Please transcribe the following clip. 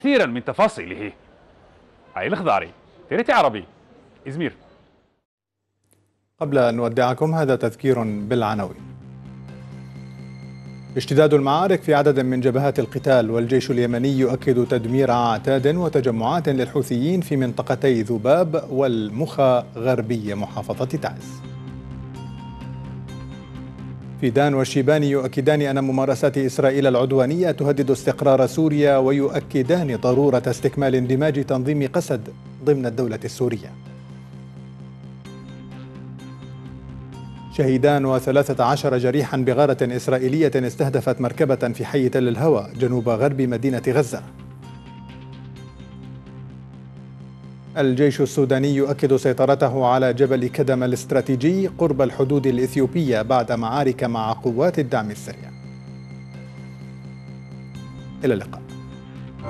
كثيرا من تفاصيله. هاي الخضاري تيرتي عربي إزمير. قبل أن نودعكم هذا تذكير بالعناوين. اشتداد المعارك في عدد من جبهات القتال، والجيش اليمني يؤكد تدمير أعتاد وتجمعات للحوثيين في منطقتي ذباب والمخا غربي محافظة تعز. فيدان والشيباني يؤكدان أن ممارسات إسرائيل العدوانية تهدد استقرار سوريا، ويؤكدان ضرورة استكمال اندماج تنظيم قسد ضمن الدولة السورية. شهيدان و13 جريحا بغارة إسرائيلية استهدفت مركبة في حي تل الهوى جنوب غرب مدينة غزة. الجيش السوداني يؤكد سيطرته على جبل كدم الاستراتيجي قرب الحدود الإثيوبية بعد معارك مع قوات الدعم السريع. إلى اللقاء.